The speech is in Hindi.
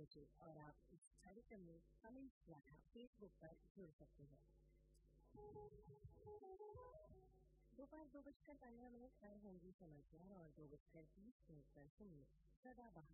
बजे और आप इस कार्यक्रम में कमेंट्स द्वारा फेसबुक पर जुड़ सकते हैं। दोपहर 2:15 पर होंगी समाचार और 2:20 पर सुनिए सदाबहार